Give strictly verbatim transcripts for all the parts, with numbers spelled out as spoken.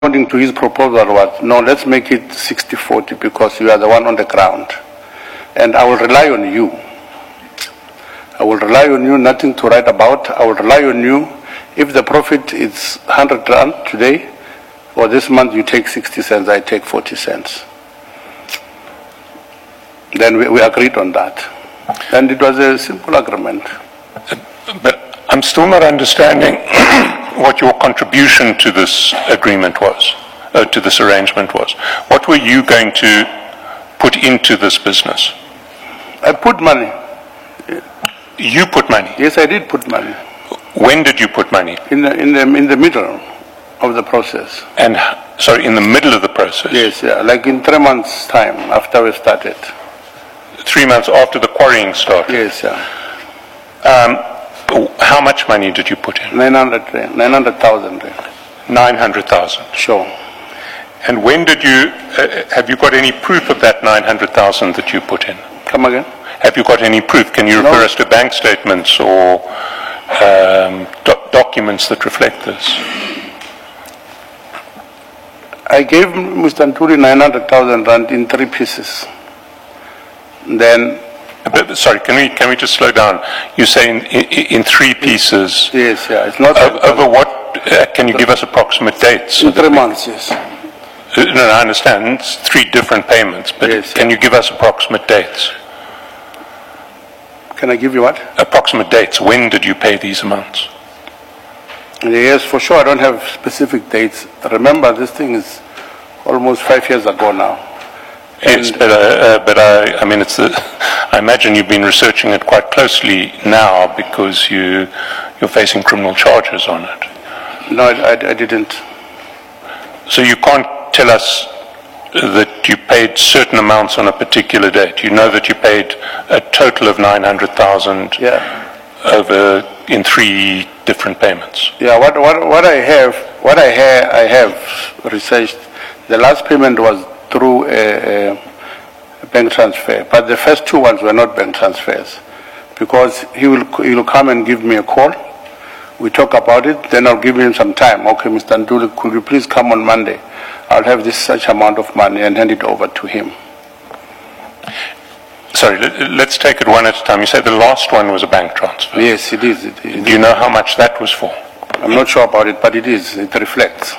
According to his proposal was, no, let's make it sixty forty because you are the one on the ground. And I will rely on you. I will rely on you, nothing to write about. I will rely on you. If the profit is one hundred rand today, or this month you take sixty cents, I take forty cents. Then we, we agreed on that. And it was a simple agreement. But I'm still not understanding what your contribution to this agreement was, uh, to this arrangement was. What were you going to put into this business? I put money. You put money? Yes, I did put money. When did you put money? In the, in the, in the middle of the process. And, sorry, in the middle of the process? Yes, yeah, like in three months' time after we started. Three months after the quarrying started? Yes, yeah. Um, how much money did you put in? nine hundred thousand. nine hundred thousand? Sure. And when did you, uh, have you got any proof of that nine hundred thousand that you put in? Come again? Have you got any proof? Can you refer No. us to bank statements or um, do documents that reflect this? I gave Mister Ntuli nine hundred thousand rand in three pieces. Then, But, sorry, can we can we just slow down? You say in, in, in three pieces. yes, yeah, it's not Over, over what? Uh, can you give us approximate dates? in three months, yes. Uh, No, I understand. It's three different payments, but Yes, can yeah. you give us approximate dates? Can I give you what? Approximate dates. When did you pay these amounts? Yes, for sure. I don't have specific dates. Remember, this thing is almost five years ago now. Yes, but, uh, uh, but I, I mean, it's the, I imagine you've been researching it quite closely now because you, you're facing criminal charges on it. No, I, I, I didn't. So you can't tell us that you paid certain amounts on a particular date. You know that you paid a total of nine hundred thousand Yeah. over in three different payments. Yeah, what, what, what I have, what I have, I have researched, the last payment was through a, a bank transfer, but the first two ones were not bank transfers because he will, he will come and give me a call. We talk about it, then I'll give him some time. Okay, Mister Ntuli, could you please come on Monday? I'll have this such amount of money and hand it over to him. Sorry, let, let's take it one at a time. You said the last one was a bank transfer. Yes, it is. It, it, Do you know how much that was for? I'm not sure about it, but it is. It reflects.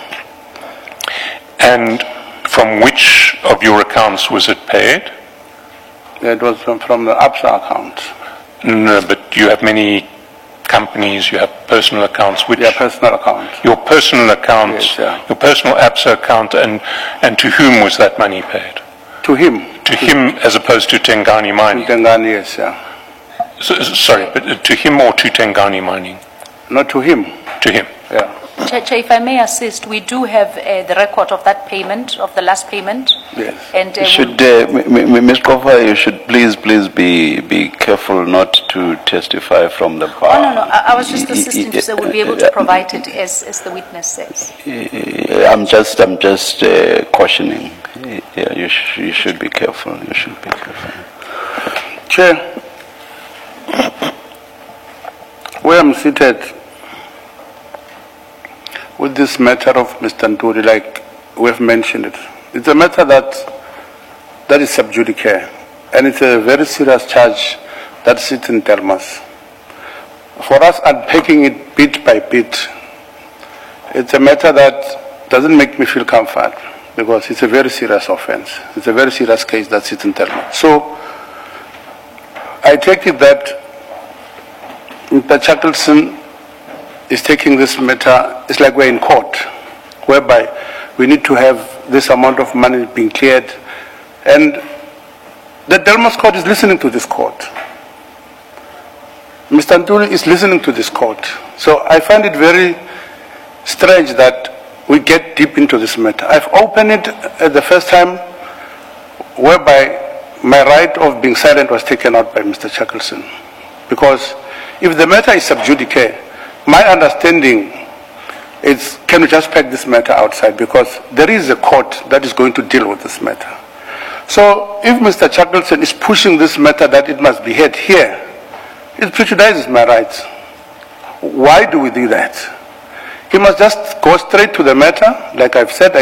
And from which of your accounts was it paid? It was from, from the ABSA account. No, but you have many companies, you have personal accounts. Which Yeah, personal account. your personal account, Yes, yeah. your personal ABSA account, and, and to whom was that money paid? To him. To him as opposed to Tengani Mining? Tengani, yes, yeah. So, sorry, but to him or to Tengani Mining? Not to him. To him. Yeah. Chair, Chair, if I may assist, we do have uh, the record of that payment, of the last payment. Yes. And uh, You should, uh, Miz Kofa, you should please, please be be careful not to testify from the bar. Oh, no, no, I, I was just assisting to say we'll be able to provide it as, as the witness says. I'm just, I'm just uh, cautioning. Yeah, you, sh you should be careful. You should be careful. Chair, where I'm seated with this matter of Mister Ntuli, like we've mentioned it, it's a matter that that is sub judice, and it's a very serious charge that sits in Delmas. For us, unpacking it bit by bit, it's a matter that doesn't make me feel comfort because it's a very serious offense. It's a very serious case that sits in Delmas. So I take it that Mister Shackleton is taking this matter, it's like we're in court, whereby we need to have this amount of money being cleared. And the Delmas court is listening to this court. Mister Ntuli is listening to this court. So I find it very strange that we get deep into this matter. I've opened it at the first time, whereby my right of being silent was taken out by Mister Shackleton. Because if the matter is sub judice, my understanding is, can we just pack this matter outside? Because there is a court that is going to deal with this matter. So if Mister Shackleton is pushing this matter that it must be heard here, it prejudices my rights. Why do we do that? He must just go straight to the matter. Like I've said,